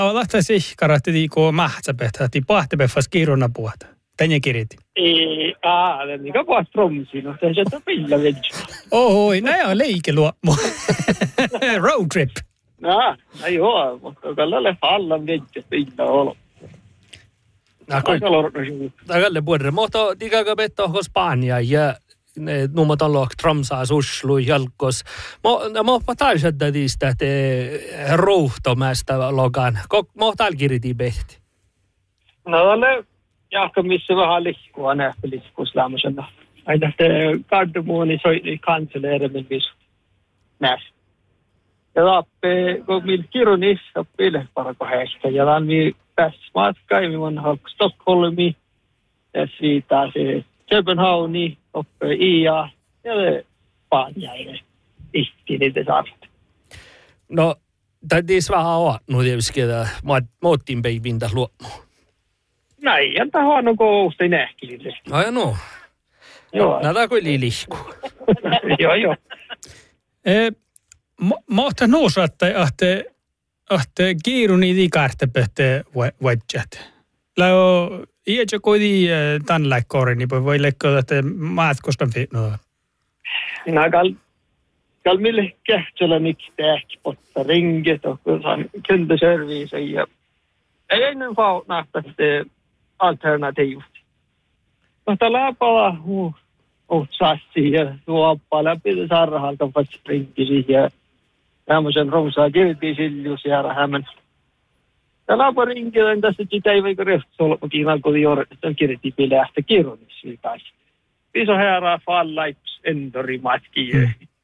Lahta sihkarahti tiiko mahtsapehtä, tii pahtepeffas kiirona puhata. Tänne kirjiti. Ei, mikä puhas tromsi, no se on pilla vedju. Ohoi, näin on leike luomu. Road trip. No joo, mutta kallalle fallan vedju pilla olo. Tagalle puolelle. Mutta tiikäkä pettohko Spania ja nuumot on tromsaa suslu jalkos. Mä taisetta tiistä, että ruuhtomästä logan. Mä täällä kirjiti pehti. No tälle jahka missä vähän liikkua nähtä liikkuuslämmöisenä. Aina se kardemuoni soitui kanseleerimin visu näistä. Ja tappe, kun millä kirunissa oppille parako heistä. Ja tämän mi tässä matkaa, mi on halku Stockholmi. Ja siitä se Köpenhavni, oppe Ia ja se Spanjainen. Iski niitä saarta. No, täytyisi vähän olla, tietysti, että muuttiin peivin tässä luomuun. Näin, ja tähän on koulusta nähkillisesti. Ai no. Joo. Näitä kuin liilikku. Joo. Mä otan nousa, että kiiruni tiikartepehte vaidjat. Läo, iätsä koidi tämän läkkoori, niin voi läkkoa, että maat koskaan fitnoa. Minä kall mille kähtsellä miksi tähki potta ringet och kundeservice ja ei ennen fautnahta alternativt. Mutta läpala sassi ja tuoppa läpi sarrahalta vasta ringisi ja tämmöisen romsaa kirti siljus ja hämän. Ja läpä ringillä tässä sitä ei vaikka rehtosolmakin alkoi jorjata kirti pilähtä kirjonissa taas. Piso herää fallaips endorimatki.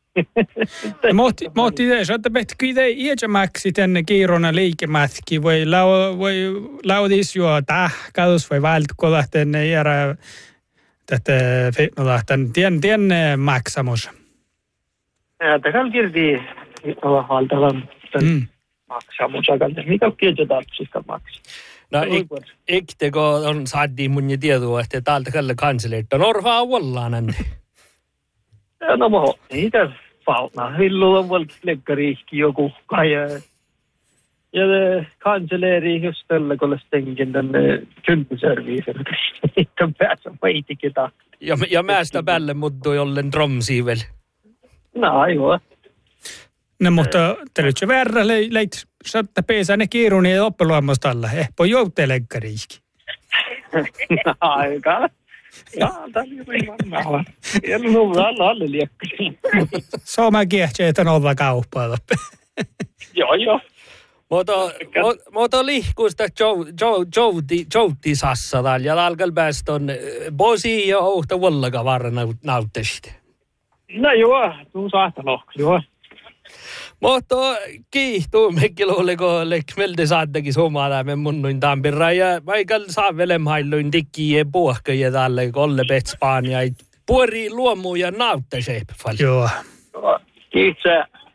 Mohti tees, että pehti kyllä iätsämäksi tänne kiirona liikemätki, voi laudis juo tähkäys, voi vältkoda tänne järä tätä fitnoda, tien maksamus. Ja tähän kirti valtavan maksamus, mikä kieltä sistä maksaa. No, ekteko on saadi mun ja tietoa, että täältä kalle kanseleet on orvaa ollaan. No mä niitä fauna. Hillu on valkki lekkariikki joku ja kanseleeri just tällä kolle stenkin tänne kundeserviisen. Sitten päässä vaitikin tahti. Ja mästä päälle muuttuu jollen tromsiivel. No aivan. No mutta tervetuloa verran leit saattaa peesää ne kiiruni ja oppeluammasta alla. Voi joutua lekkariikki. No aika. Ja, tämä on varmaan. Ja no alle liekkari. Soma kiehtsee, että on olla kauppaa. Joo. Mutta lihkuista jouti sassa täällä ja alkal päästä on posi ja ohta vollakaan varra nauttesti. No joo, tuu saattaa joo. Mutta kiihtuu mekkiluuliko meiltä saattekin suomalainen munnuin tampirra ja vaikka saa velemhailuin tikkiä puhkajia tälle kolle Spanja. Puori luomu ja nauttaseep paljon. Joo. Kiitos.